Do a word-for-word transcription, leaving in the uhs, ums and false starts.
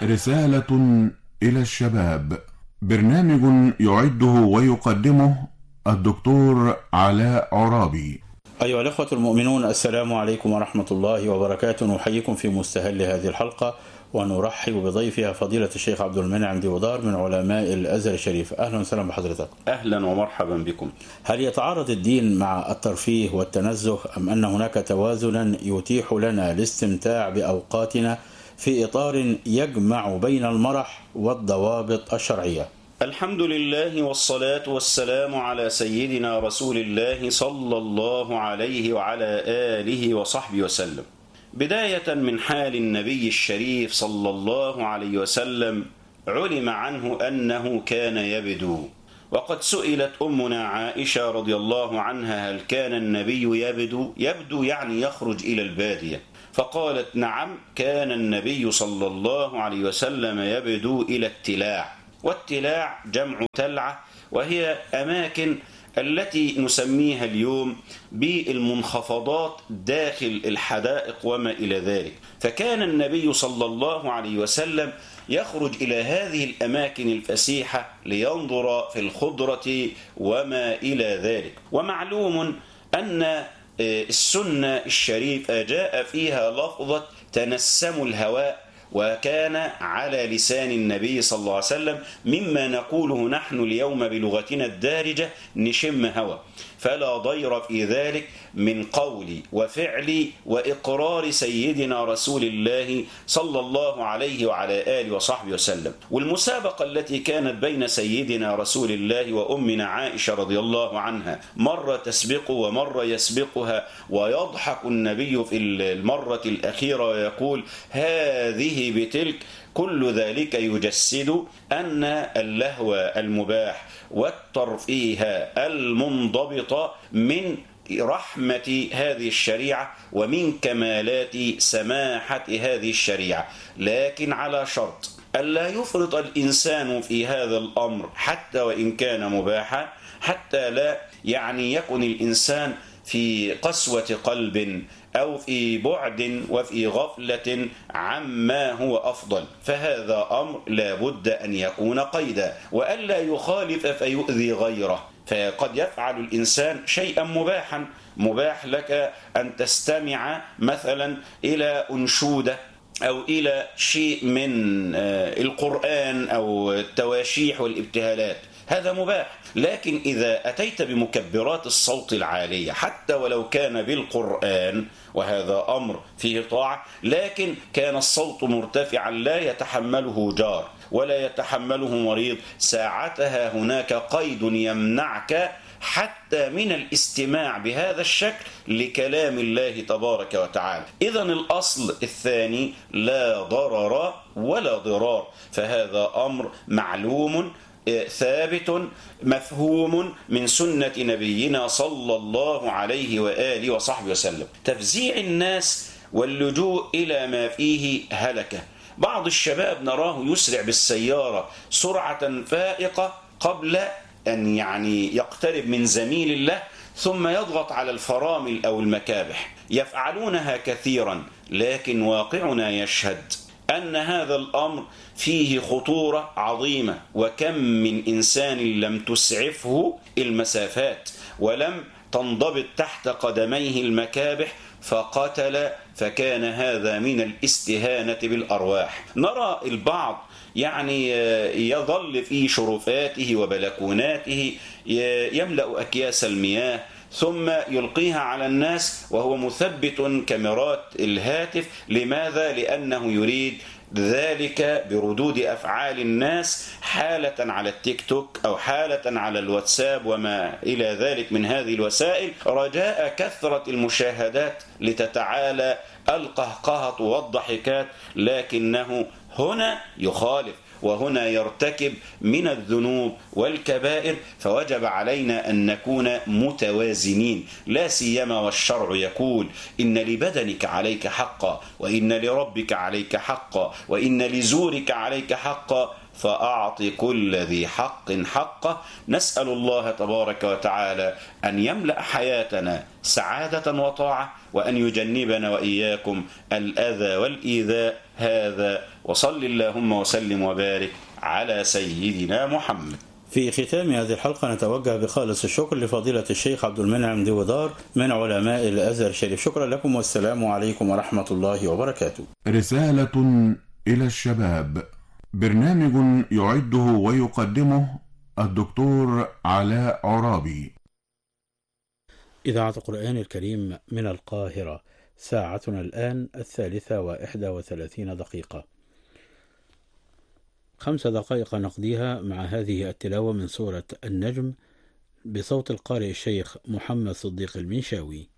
رسالة إلى الشباب، برنامج يعده ويقدمه الدكتور علاء عرابي. أيها الأخوة المؤمنون، السلام عليكم ورحمة الله وبركاته. نحييكم في مستهل هذه الحلقة ونرحب بضيفها فضيلة الشيخ عبد المنعم ديودار من علماء الأزهر الشريف. أهلا وسهلا بحضرتك. أهلا ومرحبا بكم. هل يتعارض الدين مع الترفيه والتنزه، أم أن هناك توازنا يتيح لنا الاستمتاع بأوقاتنا في إطار يجمع بين المرح والضوابط الشرعية؟ الحمد لله والصلاة والسلام على سيدنا رسول الله صلى الله عليه وعلى آله وصحبه وسلم. بداية من حال النبي الشريف صلى الله عليه وسلم، علم عنه أنه كان يبدو، وقد سئلت أمنا عائشة رضي الله عنها: هل كان النبي يبدو؟ يبدو يعني يخرج إلى البادية. فقالت: نعم، كان النبي صلى الله عليه وسلم يبدو إلى التلاع. والتلاع جمع تلعة، وهي أماكن التي نسميها اليوم بالمنخفضات داخل الحدائق وما إلى ذلك. فكان النبي صلى الله عليه وسلم يخرج إلى هذه الأماكن الفسيحة لينظر في الخضرة وما إلى ذلك. ومعلوم أن السنة الشريفة جاء فيها لفظة تنسم الهواء، وكان على لسان النبي صلى الله عليه وسلم مما نقوله نحن اليوم بلغتنا الدارجة: نشم هوى. فلا ضير في ذلك من قول وفعل وإقرار سيدنا رسول الله صلى الله عليه وعلى آله وصحبه وسلم. والمسابقة التي كانت بين سيدنا رسول الله وأمنا عائشة رضي الله عنها، مرة تسبق ومرة يسبقها، ويضحك النبي في المرة الأخيرة ويقول: هذه بتلك. كل ذلك يجسد أن اللهو المباح والترفيه المنضبط من رحمة هذه الشريعة ومن كمالات سماحة هذه الشريعة، لكن على شرط ألا يفرط الإنسان في هذا الأمر حتى وإن كان مباحا، حتى لا يعني يكون الإنسان في قسوة قلب أو في بعد وفي غفلة عما هو أفضل. فهذا أمر لا بد أن يكون قيدا، وألا يخالف فيؤذي غيره. فقد يفعل الإنسان شيئا مباحا، مباح لك أن تستمع مثلا إلى أنشودة أو إلى شيء من القرآن أو التواشيح والابتهالات، هذا مباح. لكن إذا أتيت بمكبرات الصوت العالية حتى ولو كان بالقرآن، وهذا أمر فيه طاعة، لكن كان الصوت مرتفعا لا يتحمله جار ولا يتحمله مريض، ساعتها هناك قيد يمنعك حتى من الاستماع بهذا الشكل لكلام الله تبارك وتعالى. إذن الأصل الثاني: لا ضرر ولا ضرار. فهذا أمر معلوم ثابت مفهوم من سنة نبينا صلى الله عليه وآله وصحبه وسلم. تفزيع الناس واللجوء إلى ما فيه هلكة. بعض الشباب نراه يسرع بالسيارة سرعة فائقة قبل أن يعني يقترب من زميل له، ثم يضغط على الفرامل أو المكابح. يفعلونها كثيرا، لكن واقعنا يشهد أن هذا الأمر فيه خطورة عظيمة. وكم من إنسان لم تسعفه المسافات ولم تنضبط تحت قدميه المكابح فقتل، فكان هذا من الاستهانة بالأرواح. نرى البعض يعني يظل في شرفاته وبلكوناته يملأ أكياس المياه ثم يلقيها على الناس وهو مثبت كاميرات الهاتف. لماذا؟ لأنه يريد ذلك بردود أفعال الناس، حالة على التيك توك أو حالة على الواتساب وما إلى ذلك من هذه الوسائل، رجاء كثرة المشاهدات لتتعالى القهقهة والضحكات. لكنه هنا يخالف وهنا يرتكب من الذنوب والكبائر. فوجب علينا أن نكون متوازنين، لا سيما والشرع يقول: إن لبدنك عليك حقا، وإن لربك عليك حقا، وإن لزورك عليك حقا، فأعط كل ذي حق حقه. نسأل الله تبارك وتعالى أن يملأ حياتنا سعادة وطاعة، وأن يجنبنا وإياكم الأذى والإيذاء، هذا، وصل اللهم وسلم وبارك على سيدنا محمد. في ختام هذه الحلقة نتوجه بخالص الشكر لفضيلة الشيخ عبد المنعم ديودار من علماء الأزهر الشريف. شكرا لكم والسلام عليكم ورحمة الله وبركاته. رسالة إلى الشباب، برنامج يعده ويقدمه الدكتور علاء عرابي. إذاعة القرآن الكريم من القاهرة، ساعتنا الآن الثالثة وإحدى وثلاثين دقيقة، خمس دقائق نقضيها مع هذه التلاوة من سورة النجم بصوت القارئ الشيخ محمد صديق المنشاوي.